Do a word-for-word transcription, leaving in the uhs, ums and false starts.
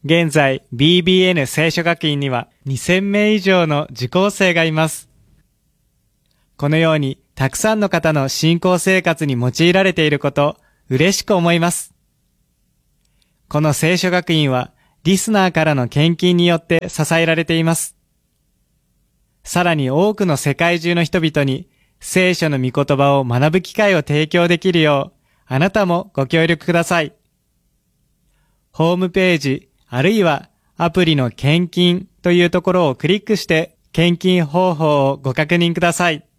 現在 ビービーエヌ 聖書学院にはにせんめい以上の受講生がいます。このようにたくさんの方の信仰生活に用いられていること、嬉しく思います。この聖書学院はリスナーからの献金によって支えられています。さらに多くの世界中の人々に聖書の御言葉を学ぶ機会を提供できるよう、あなたもご協力ください。ホームページ、あるいはアプリの献金というところをクリックして献金方法をご確認ください。